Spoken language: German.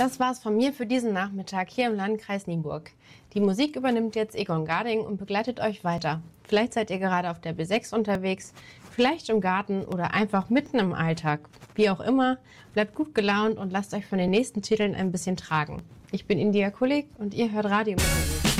Das war's von mir für diesen Nachmittag hier im Landkreis Nienburg. Die Musik übernimmt jetzt Egon Garding und begleitet euch weiter. Vielleicht seid ihr gerade auf der B6 unterwegs, vielleicht im Garten oder einfach mitten im Alltag. Wie auch immer, bleibt gut gelaunt und lasst euch von den nächsten Titeln ein bisschen tragen. Ich bin India Kulik und ihr hört Radio Musik.